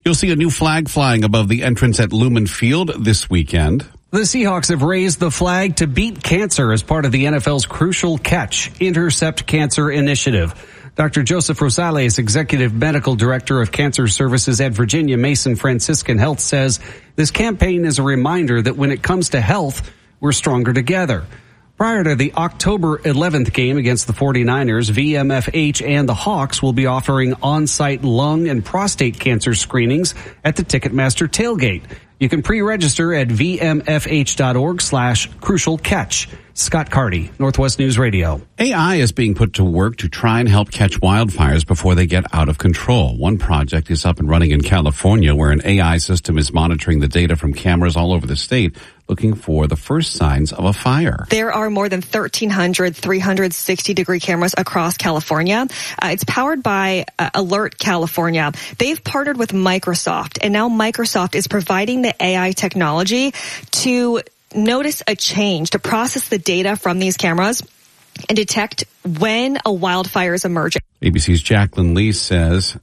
You'll see a new flag flying above the entrance at Lumen Field this weekend. The Seahawks have raised the flag to beat cancer as part of the NFL's Crucial Catch Intercept Cancer Initiative. Dr. Joseph Rosales, Executive Medical Director of Cancer Services at Virginia Mason Franciscan Health, says this campaign is a reminder that when it comes to health, we're stronger together. Prior to the October 11th game against the 49ers, VMFH and the Hawks will be offering on-site lung and prostate cancer screenings at the Ticketmaster tailgate. You can pre-register at vmfh.org/crucial catch. Scott Carty, Northwest News Radio. AI is being put to work to try and help catch wildfires before they get out of control. One project is up and running in California where an AI system is monitoring the data from cameras all over the state, looking for the first signs of a fire. There are more than 1,300 360-degree cameras across California. It's powered by Alert California. They've partnered with Microsoft, and now Microsoft is providing the AI technology to notice a change, to process the data from these cameras and detect when a wildfire is emerging. ABC's Jacqueline Lee says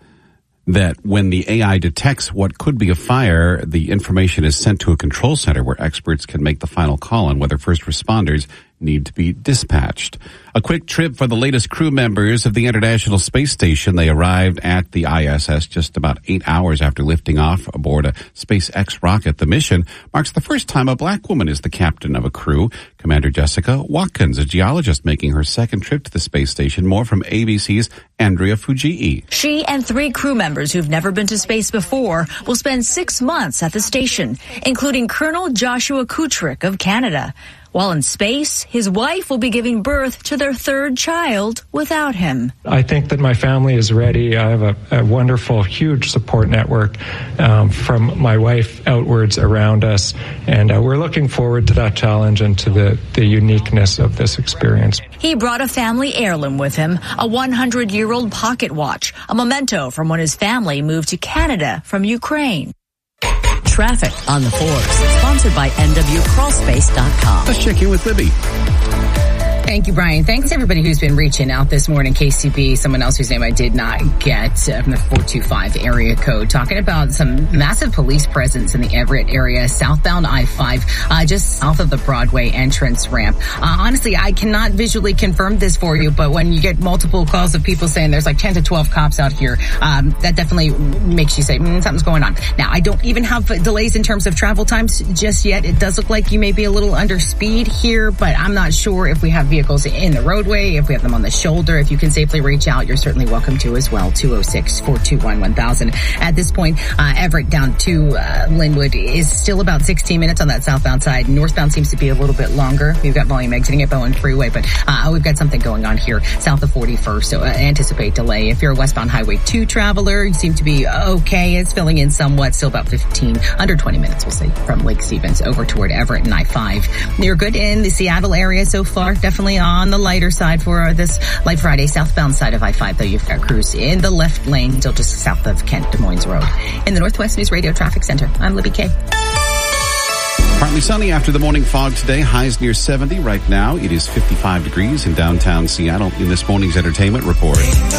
that when the AI detects what could be a fire, the information is sent to a control center where experts can make the final call on whether first responders need to be dispatched. A quick trip for the latest crew members of the International Space Station. They arrived at the ISS just about 8 hours after lifting off aboard a SpaceX rocket. The mission marks the first time a black woman is the captain of a crew. Commander Jessica Watkins, a geologist making her second trip to the space station. More from ABC's Andrea Fujii. She and 3 crew members who've never been to space before will spend 6 months at the station, including Colonel Joshua Kutrick of Canada. While in space, his wife will be giving birth to their 3rd child without him. I think that my family is ready. I have a wonderful, huge support network from my wife outwards around us, and we're looking forward to that challenge and to the uniqueness of this experience. He brought a family heirloom with him, a 100-year-old pocket watch, a memento from when his family moved to Canada from Ukraine. Traffic on the 4s, sponsored by NWCrawlspace.com. Let's check in with Libby. Thank you, Brian. Thanks to everybody who's been reaching out this morning. KCB, someone else whose name I did not get from the 425 area code, talking about some massive police presence in the Everett area, southbound I-5, just south of the Broadway entrance ramp. Honestly, I cannot visually confirm this for you, but when you get multiple calls of people saying there's like 10 to 12 cops out here, that definitely makes you say, something's going on. Now, I don't even have delays in terms of travel times just yet. It does look like you may be a little under speed here, but I'm not sure if we have vehicles in the roadway, if we have them on the shoulder. If you can safely reach out, you're certainly welcome to as well. 206-421-1000. At this point, Everett down to Linwood is still about 16 minutes on that southbound side. Northbound seems to be a little bit longer. We've got volume exiting at Bowen Freeway, but we've got something going on here south of 41st, so anticipate delay. If you're a westbound Highway 2 traveler, you seem to be okay. It's filling in somewhat, still about under 20 minutes, we'll say, from Lake Stevens over toward Everett and I-5. You're good in the Seattle area so far, definitely on the lighter side for this Light Friday. Southbound side of I-5, though, you've got crews in the left lane, still just south of Kent Des Moines Road. In the Northwest News Radio Traffic Center, I'm Libby Kay. Partly sunny after the morning fog today. Highs near 70. Right now, it is 55 degrees in downtown Seattle. In this morning's entertainment report,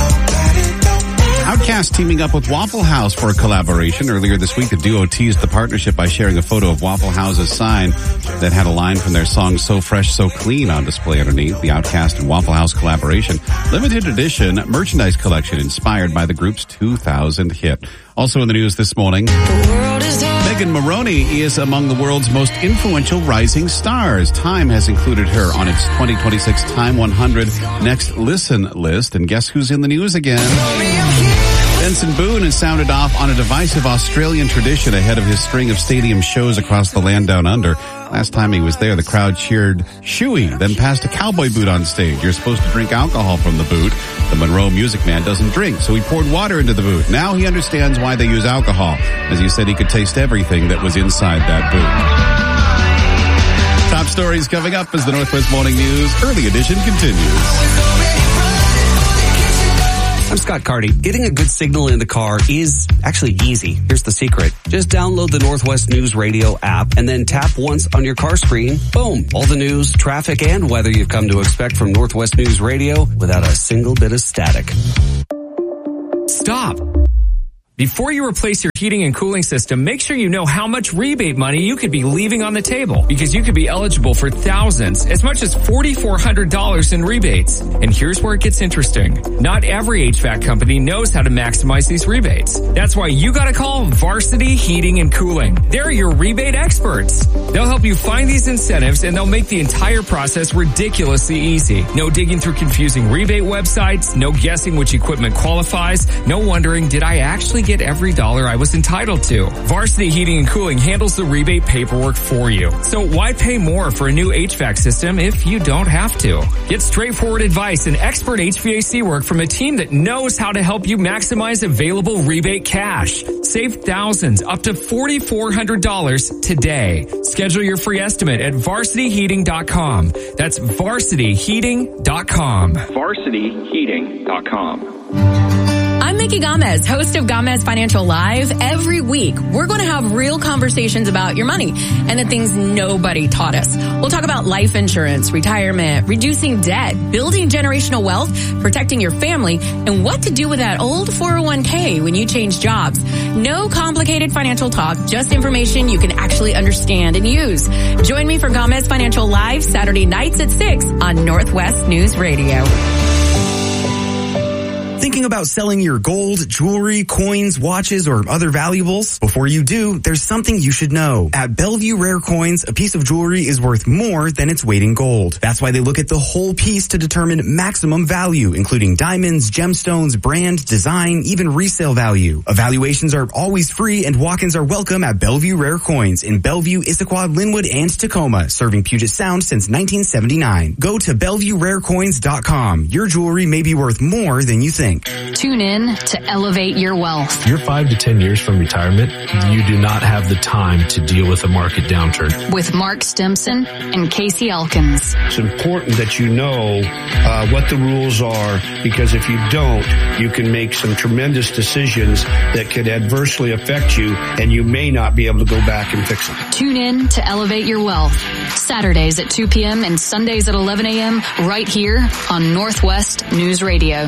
Outkast teaming up with Waffle House for a collaboration. Earlier this week, the duo teased the partnership by sharing a photo of Waffle House's sign that had a line from their song So Fresh, So Clean on display underneath. The Outkast and Waffle House collaboration, limited edition merchandise collection inspired by the group's 2000 hit. Also in the news this morning, Megan Moroney is among the world's most influential rising stars. Time has included her on its 2026 Time 100 Next Listen list. And guess who's in the news again? Benson Boone has sounded off on a divisive Australian tradition ahead of his string of stadium shows across the land down under. Last time he was there, the crowd cheered "Shooey," then passed a cowboy boot on stage. You're supposed to drink alcohol from the boot. The Monroe Music Man doesn't drink, so he poured water into the boot. Now he understands why they use alcohol, as he said he could taste everything that was inside that boot. Top stories coming up as the Northwest Morning News Early Edition continues. I'm Scott Carty. Getting a good signal in the car is actually easy. Here's the secret. Just download the Northwest News Radio app and then tap once on your car screen. Boom. All the news, traffic, and weather you've come to expect from Northwest News Radio without a single bit of static. Stop. Before you replace your heating and cooling system, make sure you know how much rebate money you could be leaving on the table, because you could be eligible for thousands, as much as $4,400 in rebates. And here's where it gets interesting. Not every HVAC company knows how to maximize these rebates. That's why you gotta call Varsity Heating and Cooling. They're your rebate experts. They'll help you find these incentives, and they'll make the entire process ridiculously easy. No digging through confusing rebate websites, no guessing which equipment qualifies, no wondering, did I actually get every dollar I was entitled to? Varsity Heating and Cooling handles the rebate paperwork for you. So why pay more for a new HVAC system if you don't have to? Get straightforward advice and expert HVAC work from a team that knows how to help you maximize available rebate cash. Save thousands, up to $4,400 today. Schedule your free estimate at varsityheating.com. That's varsityheating.com. varsityheating.com. I'm Mickey Gomez, host of Gomez Financial Live. Every week, we're going to have real conversations about your money and the things nobody taught us. We'll talk about life insurance, retirement, reducing debt, building generational wealth, protecting your family, and what to do with that old 401k when you change jobs. No complicated financial talk, just information you can actually understand and use. Join me for Gomez Financial Live Saturday nights at 6 on Northwest News Radio. Thinking about selling your gold, jewelry, coins, watches, or other valuables? Before you do, there's something you should know. At Bellevue Rare Coins, a piece of jewelry is worth more than its weight in gold. That's why they look at the whole piece to determine maximum value, including diamonds, gemstones, brand, design, even resale value. Evaluations are always free, and walk-ins are welcome at Bellevue Rare Coins in Bellevue, Issaquah, Linwood, and Tacoma, serving Puget Sound since 1979. Go to BellevueRareCoins.com. Your jewelry may be worth more than you think. Tune in to Elevate Your Wealth. You're 5 to 10 years from retirement. You do not have the time to deal with a market downturn. With Mark Stimson and Casey Elkins. It's important that you know what the rules are, because if you don't, you can make some tremendous decisions that could adversely affect you, and you may not be able to go back and fix them. Tune in to Elevate Your Wealth. Saturdays at 2 p.m. and Sundays at 11 a.m. right here on Northwest News Radio.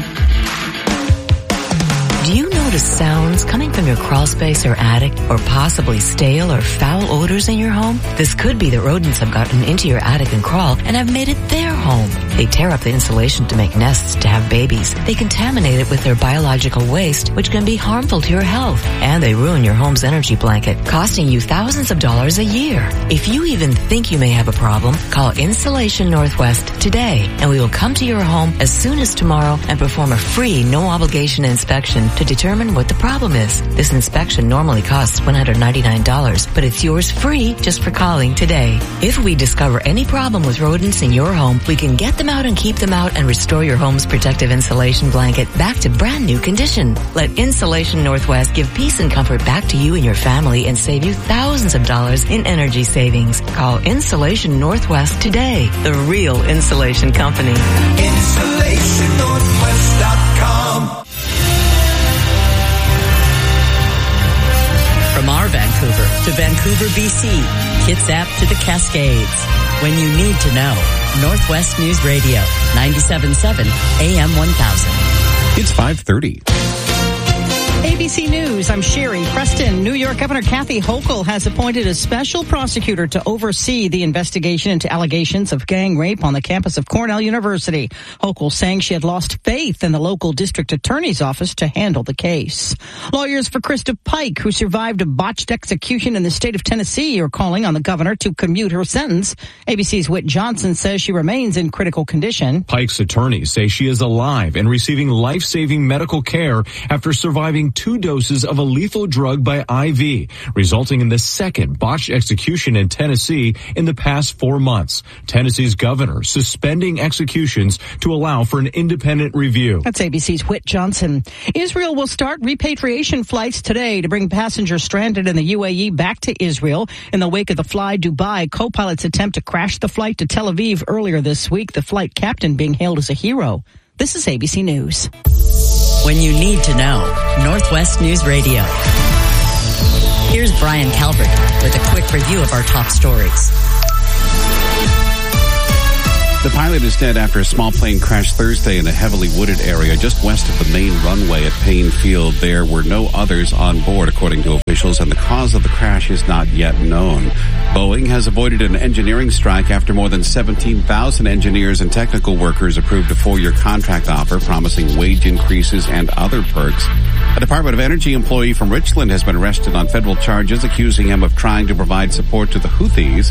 Do you notice sounds coming from your crawl space or attic, or possibly stale or foul odors in your home? This could be that rodents have gotten into your attic and crawl and have made it their home. They tear up the insulation to make nests to have babies. They contaminate it with their biological waste, which can be harmful to your health. And they ruin your home's energy blanket, costing you thousands of dollars a year. If you even think you may have a problem, call Insulation Northwest today, and we will come to your home as soon as tomorrow and perform a free, no-obligation inspection to determine what the problem is. This inspection normally costs $199, but it's yours free just for calling today. If we discover any problem with rodents in your home, we can get them out and keep them out and restore your home's protective insulation blanket back to brand new condition. Let Insulation Northwest give peace and comfort back to you and your family and save you thousands of dollars in energy savings. Call Insulation Northwest today, the real insulation company. InsulationNorthwest.com. From our Vancouver to Vancouver, BC, Kitsap to the Cascades. When you need to know, Northwest News Radio, 97.7 AM 1000. It's 5:30. ABC News, I'm Sherry Preston. New York Governor Kathy Hochul has appointed a special prosecutor to oversee the investigation into allegations of gang rape on the campus of Cornell University. Hochul saying she had lost faith in the local district attorney's office to handle the case. Lawyers for Krista Pike, who survived a botched execution in the state of Tennessee, are calling on the governor to commute her sentence. ABC's Whit Johnson says she remains in critical condition. Pike's attorneys say she is alive and receiving life-saving medical care after surviving 2 doses of a lethal drug by IV, resulting in the second botched execution in Tennessee in the past 4 months. Tennessee's governor suspending executions to allow for an independent review. That's ABC's Whit Johnson. Israel will start repatriation flights today to bring passengers stranded in the UAE back to Israel in the wake of the Fly Dubai co-pilot's attempt to crash the flight to Tel Aviv earlier this week, the flight captain being hailed as a hero. This is ABC News. When you need to know, Northwest News Radio. Here's Brian Calvert with a quick review of our top stories. The pilot is dead after a small plane crashed Thursday in a heavily wooded area just west of the main runway at Payne Field. There were no others on board, according to officials, and the cause of the crash is not yet known. Boeing has avoided an engineering strike after more than 17,000 engineers and technical workers approved a 4-year contract offer promising wage increases and other perks. A Department of Energy employee from Richland has been arrested on federal charges accusing him of trying to provide support to the Houthis.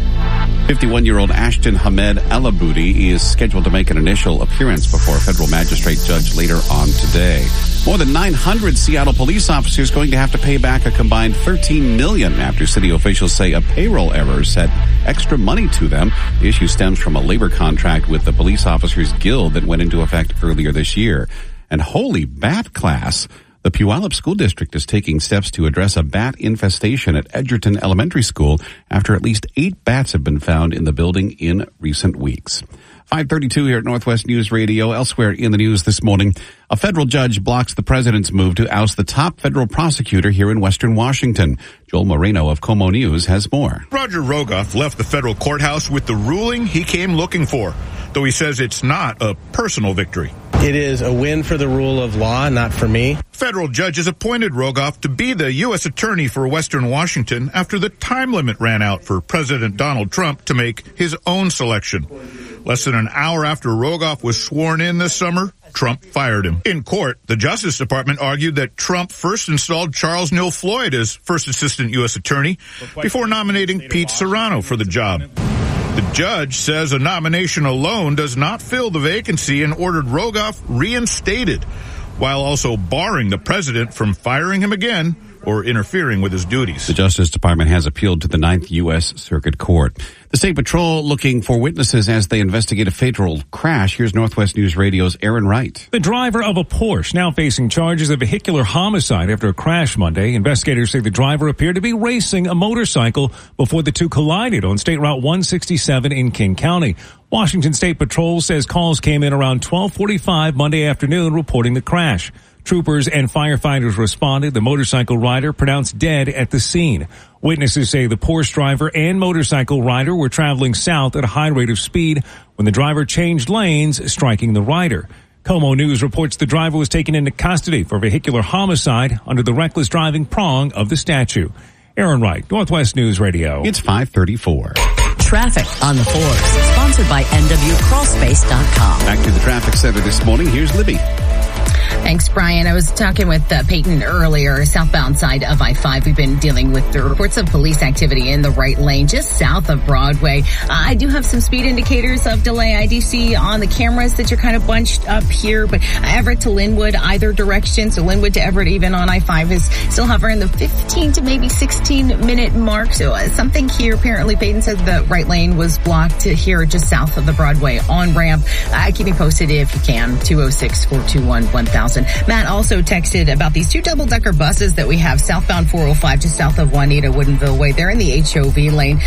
51-year-old Ashton Hamed El-Aboudi is scheduled to make an initial appearance before a federal magistrate judge later on today. More than 900 Seattle police officers going to have to pay back a combined $13 million after city officials say a payroll error sent extra money to them. The issue stems from a labor contract with the Police Officers Guild that went into effect earlier this year. And holy bat class! The Puyallup School District is taking steps to address a bat infestation at Edgerton Elementary School after at least 8 bats have been found in the building in recent weeks. 5:32 here at Northwest News Radio. Elsewhere in the news this morning, a federal judge blocks the president's move to oust the top federal prosecutor here in Western Washington. Joel Moreno of KOMO News has more. Roger Rogoff left the federal courthouse with the ruling he came looking for, though he says it's not a personal victory. It is a win for the rule of law, not for me. Federal judges appointed Rogoff to be the U.S. Attorney for Western Washington after the time limit ran out for President Donald Trump to make his own selection. Less than an hour after Rogoff was sworn in this summer, Trump fired him. In court, the Justice Department argued that Trump first installed Charles Neal Floyd as first assistant U.S. Attorney before nominating Pete Serrano for the job. The judge says a nomination alone does not fill the vacancy and ordered Rogoff reinstated, while also barring the president from firing him again or interfering with his duties. The Justice Department has appealed to the 9th U.S. Circuit Court. The State Patrol looking for witnesses as they investigate a fatal crash. Here's Northwest News Radio's Aaron Wright. The driver of a Porsche now facing charges of vehicular homicide after a crash Monday. Investigators say the driver appeared to be racing a motorcycle before the two collided on State Route 167 in King County. Washington State Patrol says calls came in around 12:45 Monday afternoon reporting the crash. Troopers and firefighters responded. The motorcycle rider pronounced dead at the scene. Witnesses say the Porsche driver and motorcycle rider were traveling south at a high rate of speed when the driver changed lanes, striking the rider. KOMO News reports the driver was taken into custody for vehicular homicide under the reckless driving prong of the statute. Aaron Wright, Northwest News Radio. It's 5:34. Traffic on the 4s, sponsored by NWCrawlspace.com. Back to the traffic center this morning. Here's Libby. Thanks, Brian. I was talking with Peyton earlier, southbound side of I-5. We've been dealing with the reports of police activity in the right lane, just south of Broadway. I do have some speed indicators of delay. I do see on the cameras that you're kind of bunched up here, but Everett to Linwood, either direction. So Linwood to Everett, even on I-5, is still hovering the 15 to maybe 16-minute mark. So something here. Apparently, Peyton said the right lane was blocked here just south of the Broadway on-ramp. Keep me posted if you can. 206-421-1000. Matt also texted about these 2 double-decker buses that we have southbound 405 just south of Juanita Woodinville Way. They're in the HOV lane.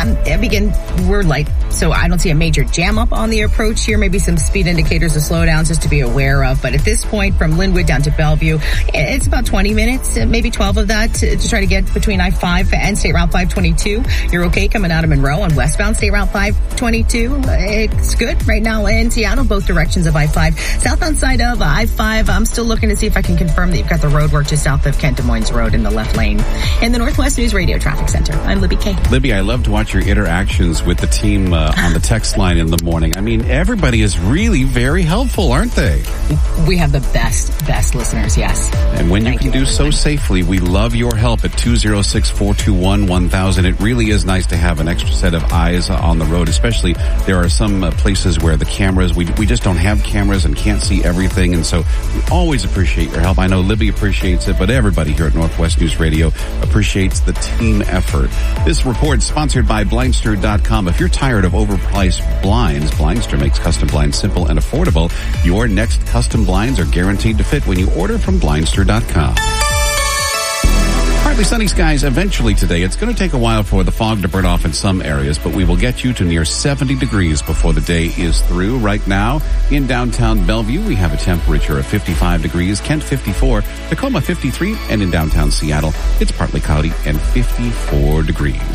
We're light, so I don't see a major jam up on the approach here. Maybe some speed indicators or slowdowns just to be aware of. But at this point, from Linwood down to Bellevue, it's about 20 minutes, maybe 12 of that to try to get between I-5 and State Route 522. You're okay coming out of Monroe on westbound State Route 522. It's good right now in Seattle, both directions of I-5. Southbound side of I-5, I'm still looking to see if I can confirm that you've got the road work just south of Kent Des Moines Road in the left lane. In the Northwest News Radio Traffic Center, I'm Libby Kay. Libby, I love to watch your interactions with the team on the text line in the morning. I mean, everybody is really very helpful, aren't they? We have the best listeners, yes. And when you can do so safely, we love your help at 206-421-1000. It really is nice to have an extra set of eyes on the road, especially there are some places where the cameras, we just don't have cameras and can't see everything. And so we always appreciate your help. I know Libby appreciates it, but everybody here at Northwest News Radio appreciates the team effort. This report is sponsored by Blindster.com. If you're tired of overpriced blinds, Blindster makes custom blinds simple and affordable. Your next custom blinds are guaranteed to fit when you order from Blindster.com. Partly sunny skies eventually today. It's going to take a while for the fog to burn off in some areas, but we will get you to near 70 degrees before the day is through. Right now, in downtown Bellevue, we have a temperature of 55 degrees, Kent 54, Tacoma 53, and in downtown Seattle, it's partly cloudy and 54 degrees.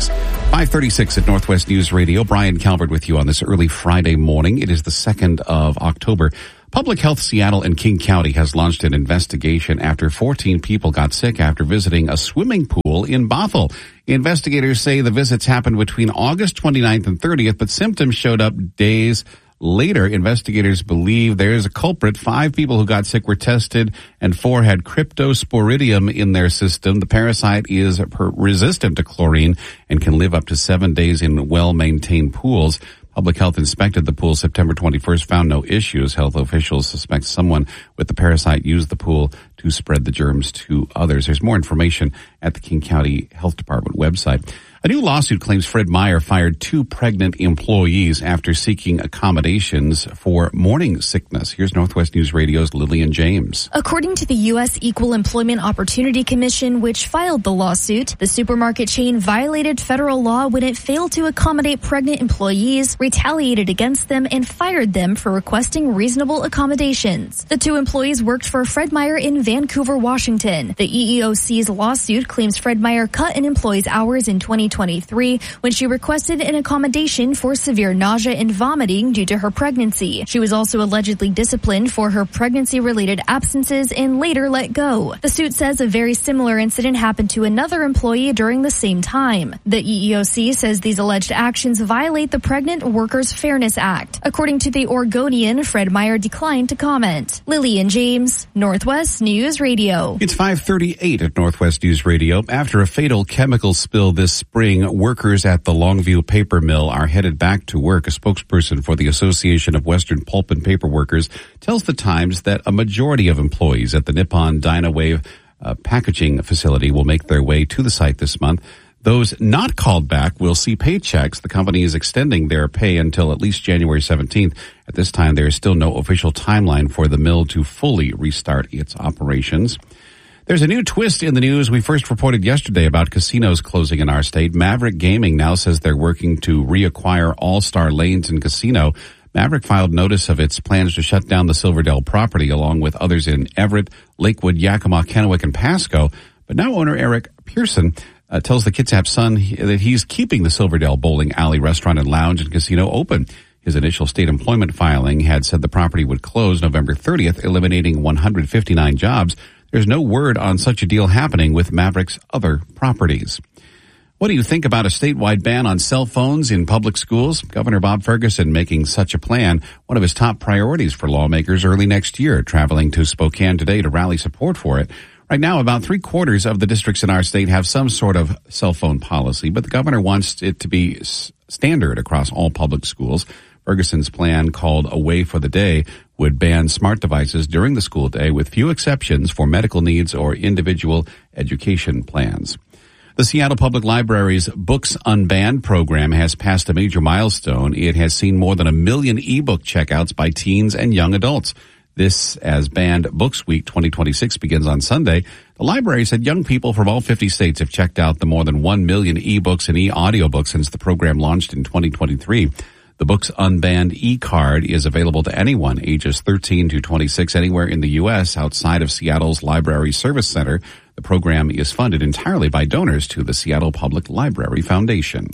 5:36 at Northwest News Radio. Brian Calvert with you on this early Friday morning. It is the 2nd of October. Public Health Seattle and King County has launched an investigation after 14 people got sick after visiting a swimming pool in Bothell. Investigators say the visits happened between August 29th and 30th, but symptoms showed up days later. Investigators believe there is a culprit. 5 people who got sick were tested and 4 had cryptosporidium in their system. The parasite is resistant to chlorine and can live up to 7 days in well-maintained pools. Public Health inspected the pool September 21st, found no issues. Health officials suspect someone with the parasite used the pool to spread the germs to others. There's more information at the King County Health Department website. A new lawsuit claims Fred Meyer fired 2 pregnant employees after seeking accommodations for morning sickness. Here's Northwest News Radio's Lillian James. According to the U.S. Equal Employment Opportunity Commission, which filed the lawsuit, the supermarket chain violated federal law when it failed to accommodate pregnant employees, retaliated against them, and fired them for requesting reasonable accommodations. The 2 employees worked for Fred Meyer in Vancouver, Washington. The EEOC's lawsuit claims Fred Meyer cut an employee's hours in 2023 when she requested an accommodation for severe nausea and vomiting due to her pregnancy. She was also allegedly disciplined for her pregnancy-related absences and later let go. The suit says a very similar incident happened to another employee during the same time. The EEOC says these alleged actions violate the Pregnant Workers Fairness Act. According to the Oregonian, Fred Meyer declined to comment. Lillian James, Northwest News Radio. It's 5:38 at Northwest News Radio. After a fatal chemical spill this spring, workers at the Longview paper mill are headed back to work. A spokesperson for the Association of Western Pulp and Paper Workers tells the Times that a majority of employees at the Nippon Dynawave packaging facility will make their way to the site this month. Those not called back will see paychecks. The company is extending their pay until at least January 17th. At this time, there is still no official timeline for the mill to fully restart its operations. There's a new twist in the news. We first reported yesterday about casinos closing in our state. Maverick Gaming now says they're working to reacquire All-Star Lanes and Casino. Maverick filed notice of its plans to shut down the Silverdale property along with others in Everett, Lakewood, Yakima, Kennewick, and Pasco. But now owner Eric Pearson tells the Kitsap Sun that he's keeping the Silverdale Bowling Alley Restaurant and Lounge and Casino open. His initial state employment filing had said the property would close November 30th, eliminating 159 jobs. There's no word on such a deal happening with Maverick's other properties. What do you think about a statewide ban on cell phones in public schools? Governor Bob Ferguson making such a plan one of his top priorities for lawmakers early next year, traveling to Spokane today to rally support for it. Right now, about 3/4 of the districts in our state have some sort of cell phone policy, but the governor wants it to be standard across all public schools. Ferguson's plan, called Away for the Day, would ban smart devices during the school day with few exceptions for medical needs or individual education plans. The Seattle Public Library's Books Unbanned program has passed a major milestone. It has seen more than 1 million ebook checkouts by teens and young adults. This as Banned Books Week 2026 begins on Sunday. The library said young people from all 50 states have checked out the more than 1 million ebooks and e-audiobooks since the program launched in 2023. The Books Unbanned e-card is available to anyone ages 13 to 26 anywhere in the U.S. outside of Seattle's Library Service Center. The program is funded entirely by donors to the Seattle Public Library Foundation.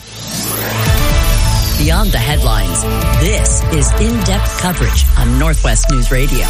Beyond the headlines, this is in-depth coverage on Northwest News Radio.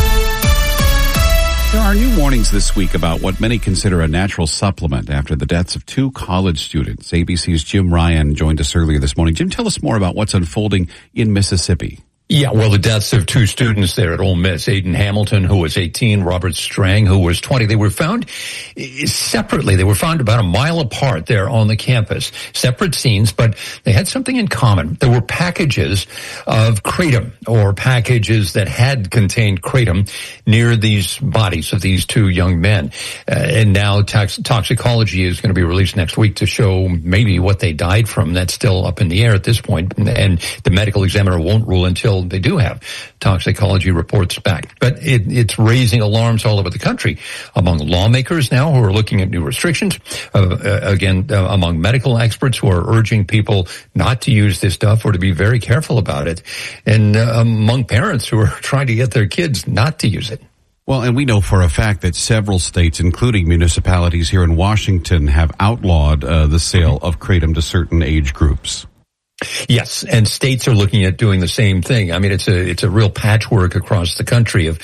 There are new warnings this week about what many consider a natural supplement after the deaths of 2 college students. ABC's Jim Ryan joined us earlier this morning. Jim, tell us more about what's unfolding in Mississippi. Yeah, well, the deaths of 2 students there at Ole Miss, Aiden Hamilton, who was 18, Robert Strang, who was 20. They were found separately. They were found about a mile apart there on the campus. Separate scenes, but they had something in common. There were packages of kratom, or packages that had contained kratom near these bodies of these 2 young men. And now toxicology is going to be released next week to show maybe what they died from. That's still up in the air at this point, and the medical examiner won't rule until they do have toxicology reports back. But it's raising alarms all over the country among lawmakers now who are looking at new restrictions, among medical experts who are urging people not to use this stuff or to be very careful about it, and among parents who are trying to get their kids not to use it. Well, and we know for a fact that several states, including municipalities here in Washington, have outlawed the sale of kratom to certain age groups. Yes, and states are looking at doing the same thing. I mean, it's a real patchwork across the country of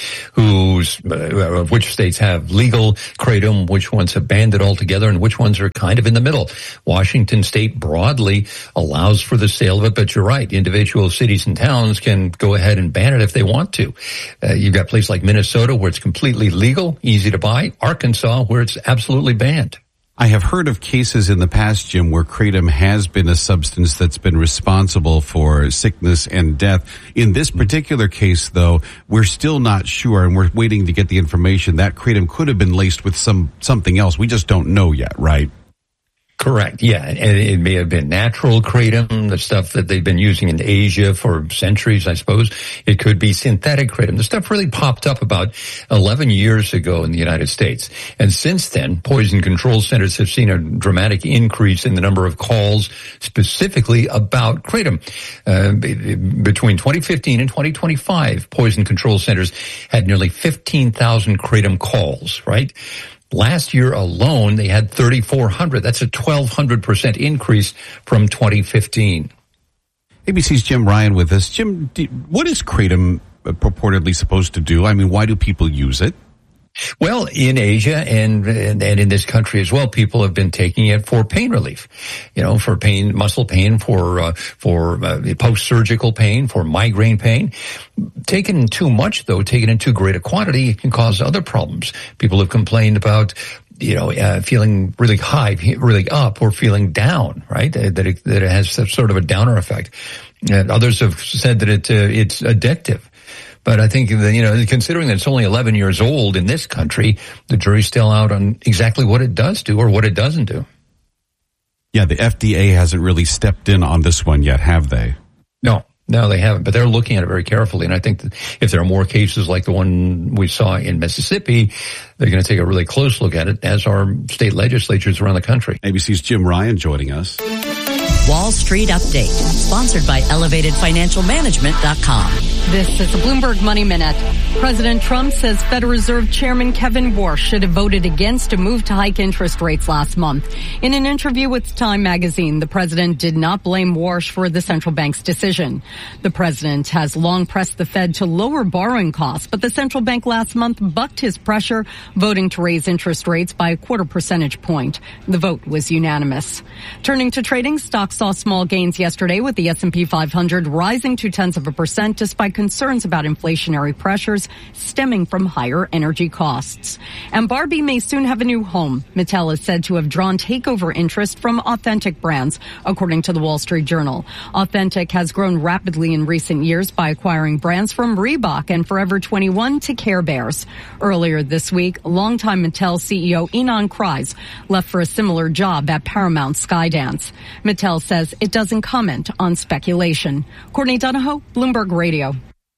which states have legal kratom, which ones have banned it altogether, and which ones are kind of in the middle. Washington state broadly allows for the sale of it, but you're right. Individual cities and towns can go ahead and ban it if they want to. You've got places like Minnesota where it's completely legal, easy to buy. Arkansas where it's absolutely banned. I have heard of cases in the past, Jim, where kratom has been a substance that's been responsible for sickness and death. In this particular case, though, we're still not sure, and we're waiting to get the information. That kratom could have been laced with something else. We just don't know yet, right? Correct. Yeah. And it may have been natural kratom, the stuff that they've been using in Asia for centuries, I suppose. It could be synthetic kratom. The stuff really popped up about 11 years ago in the United States. And since then, poison control centers have seen a dramatic increase in the number of calls specifically about kratom. Between 2015 and 2025, poison control centers had nearly 15,000 kratom calls, right? Last year alone, they had 3,400. That's a 1,200% increase from 2015. ABC's Jim Ryan with us. Jim, what is kratom purportedly supposed to do? I mean, why do people use it? Well, in Asia and in this country as well, people have been taking it for pain relief, for pain, muscle pain, for post-surgical pain, for migraine pain. Taken too much, though, taken in too great a quantity, it can cause other problems. People have complained about feeling really high, really up, or feeling down, right? That it has sort of a downer effect. And others have said that it's addictive. But I think that, considering that it's only 11 years old in this country, the jury's still out on exactly what it does do or what it doesn't do. Yeah, the FDA hasn't really stepped in on this one yet, have they? No, they haven't. But they're looking at it very carefully. And I think that if there are more cases like the one we saw in Mississippi, they're going to take a really close look at it, as are state legislatures around the country. ABC's Jim Ryan joining us. Wall Street Update, sponsored by ElevatedFinancialManagement.com. This is the Bloomberg Money Minute. President Trump says Federal Reserve Chairman Kevin Warsh should have voted against a move to hike interest rates last month. In an interview with Time magazine, the president did not blame Warsh for the central bank's decision. The president has long pressed the Fed to lower borrowing costs, but the central bank last month bucked his pressure, voting to raise interest rates by a 0.25 percentage point. The vote was unanimous. Turning to trading, stocks saw small gains yesterday, with the S&P 500 rising 0.2% despite concerns about inflationary pressures stemming from higher energy costs. And Barbie may soon have a new home. Mattel is said to have drawn takeover interest from Authentic Brands, according to the Wall Street Journal. Authentic has grown rapidly in recent years by acquiring brands from Reebok and Forever 21 to Care Bears. Earlier this week, longtime Mattel CEO Ynon Kreiz left for a similar job at Paramount Skydance. Mattel says it doesn't comment on speculation. Courtney Donahoe, Bloomberg Radio.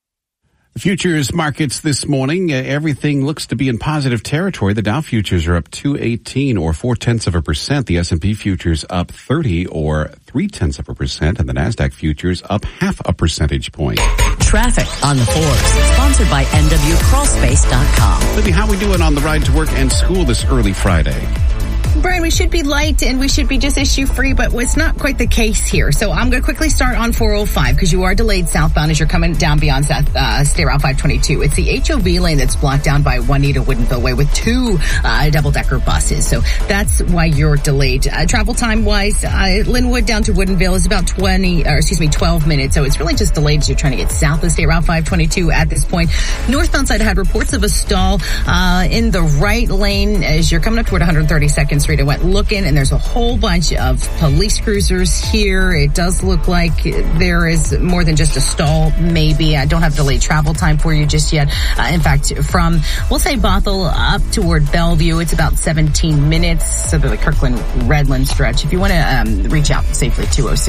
Futures markets this morning, everything looks to be in positive territory. The Dow futures are up 218 or 0.4%. The S&P futures up 30 or 0.3%, and the Nasdaq futures up 0.5 percentage point. Traffic on the Forbes, sponsored by NWCrawlspace.com. Libby, how we doing on the ride to work and school this early Friday? Brian, we should be light and we should be just issue free, but it's not quite the case here. So I'm going to quickly start on 405 because you are delayed southbound as you're coming down beyond State Route 522. It's the HOV lane that's blocked down by Juanita Woodinville Way with two double-decker buses. So that's why you're delayed. Travel time-wise, Linwood down to Woodinville is about 12 minutes. So it's really just delayed as you're trying to get south of State Route 522 at this point. Northbound side, I had reports of a stall in the right lane as you're coming up toward 132nd Street. I went looking, and there's a whole bunch of police cruisers here. It does look like there is more than just a stall, maybe. I don't have delayed travel time for you just yet. In fact, from, we'll say, Bothell up toward Bellevue, it's about 17 minutes. So the Kirkland-Redland stretch. If you want to reach out safely,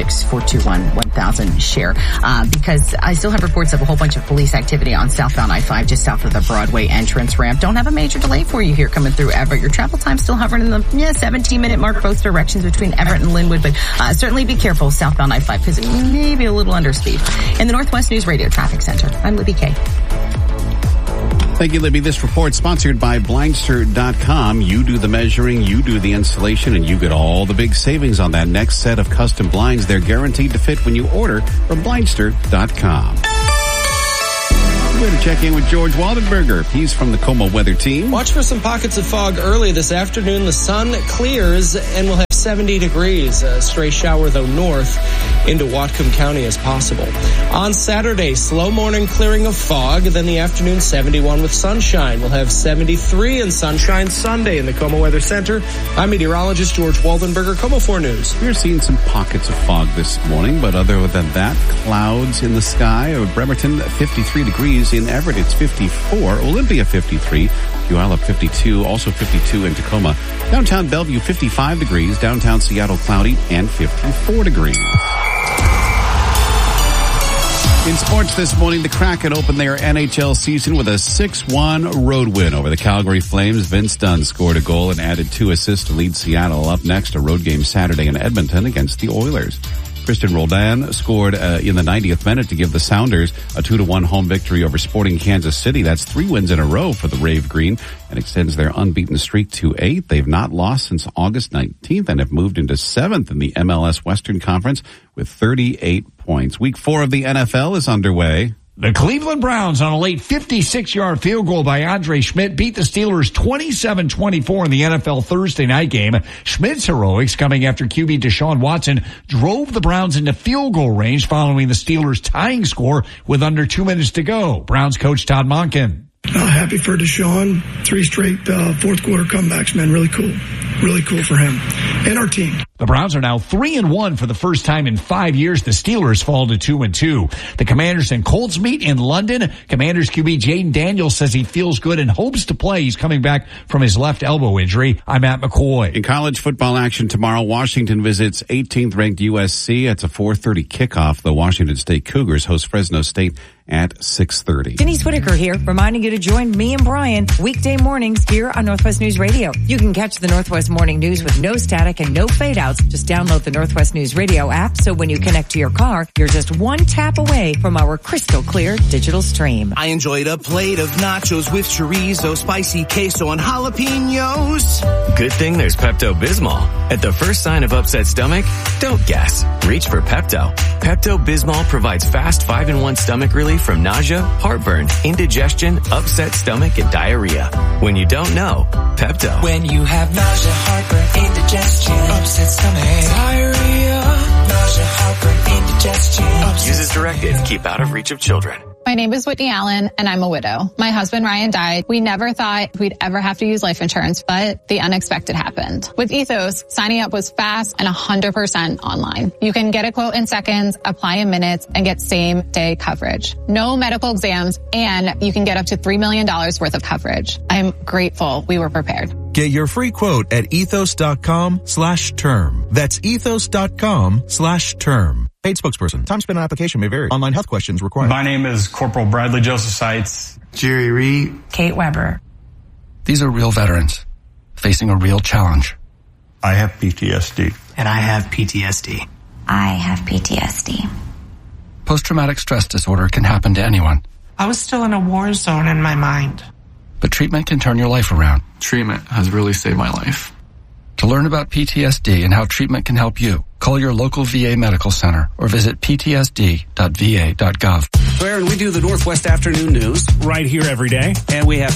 206-421-1000 share. Because I still have reports of a whole bunch of police activity on southbound I-5, just south of the Broadway entrance ramp. Don't have a major delay for you here coming through Everett. Your travel time still hovering in the 17-minute mark both directions between Everett and Linwood, but certainly be careful southbound I-5 because it may be a little underspeed. In the Northwest News Radio Traffic Center, I'm Libby Kay. Thank you, Libby. This report sponsored by Blindster.com. You do the measuring, you do the installation, and you get all the big savings on that next set of custom blinds. They're guaranteed to fit when you order from Blindster.com. We're going to check in with George Waldenberger. He's from the KOMO Weather Team. Watch for some pockets of fog early this afternoon. The sun clears and we'll have 70 degrees. A stray shower, though, north into Whatcom County as possible. On Saturday, slow morning clearing of fog, then the afternoon 71 with sunshine. We'll have 73 and sunshine Sunday in the KOMO Weather Center. I'm meteorologist George Waldenberger, KOMO 4 News. We're seeing some pockets of fog this morning, but other than that, clouds in the sky. Bremerton, 53 degrees. In Everett, it's 54. Olympia, 53. Puyallup, 52. Also 52 in Tacoma. Downtown Bellevue, 55 degrees. Downtown Seattle, cloudy and 54 degrees. In sports this morning, the Kraken opened their NHL season with a 6-1 road win over the Calgary Flames. Vince Dunn scored a goal and added 2 assists to lead Seattle. Up next, a road game Saturday in Edmonton against the Oilers. Christian Roldan scored in the 90th minute to give the Sounders a 2-1 home victory over Sporting Kansas City. That's 3 wins in a row for the Rave Green and extends their unbeaten streak to 8. They've not lost since August 19th and have moved into 7th in the MLS Western Conference with 38 points. Week 4 of the NFL is underway. The Cleveland Browns, on a late 56-yard field goal by Andre Schmidt, beat the Steelers 27-24 in the NFL Thursday night game. Schmidt's heroics, coming after QB Deshaun Watson, drove the Browns into field goal range following the Steelers' tying score with under 2 minutes to go. Browns coach Todd Monken. Happy for Deshaun. 3 straight fourth quarter comebacks, man. Really cool. Really cool for him and our team. The Browns are now 3-1 for the first time in 5 years. The Steelers fall to 2-2. The Commanders and Colts meet in London. Commanders QB Jaden Daniels says he feels good and hopes to play. He's coming back from his left elbow injury. I'm Matt McCoy. In college football action tomorrow, Washington visits 18th ranked USC. It's a 4:30 kickoff. The Washington State Cougars host Fresno State at 6:30. Denise Whitaker here, reminding you to join me and Brian weekday mornings here on Northwest News Radio. You can catch the Northwest Morning News with no static and no fade outs. Just download the Northwest News Radio app, so when you connect to your car, you're just one tap away from our crystal clear digital stream. I enjoyed a plate of nachos with chorizo, spicy queso, and jalapenos. Good thing there's Pepto-Bismol. At the first sign of upset stomach, don't guess. Reach for Pepto. Pepto-Bismol provides fast 5-in-1 stomach relief from nausea, heartburn, indigestion, upset stomach, and diarrhea. When you don't know, Pepto. When you have nausea, heartburn, indigestion, upset stomach, diarrhea, nausea, heartburn, indigestion. Use as directed. Keep out of reach of children. My name is Whitney Allen, and I'm a widow. My husband, Ryan, died. We never thought we'd ever have to use life insurance, but the unexpected happened. With Ethos, signing up was fast and 100% online. You can get a quote in seconds, apply in minutes, and get same-day coverage. No medical exams, and you can get up to $3 million worth of coverage. I'm grateful we were prepared. Get your free quote at ethos.com/term. That's ethos.com/term. Paid spokesperson. Time spent on application may vary. Online health questions required. My name is Corporal Bradley Joseph Seitz. Jerry Reed. Kate Weber. These are real veterans facing a real challenge. I have PTSD. And I have PTSD. I have PTSD. Post-traumatic stress disorder can happen to anyone. I was still in a war zone in my mind. But treatment can turn your life around. Treatment has really saved my life. To learn about PTSD and how treatment can help you, call your local VA medical center or visit ptsd.va.gov. So, Aaron, we do the Northwest Afternoon News right here every day. And we have